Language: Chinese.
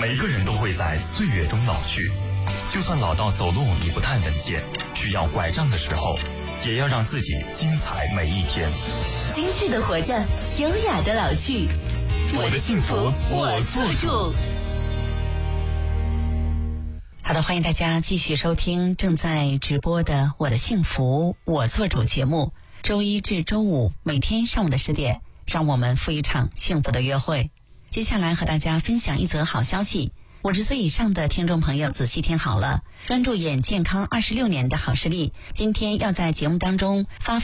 每个人都会在岁月中老去，就算老到走路已不太稳健，需要拐杖的时候，也要让自己精彩每一天。 精致的活着，优雅的老去。 我的幸福我做主。 好的，欢迎大家继续收听正在直播的《我的幸福我做主》节目，周一至周五每天上午的10点，让我们赴一场幸福的约会。接下来和大家分享一则好消息，50岁以上的听众朋友仔细听好了，专注眼健康26年的好视力，今天要在节目当中发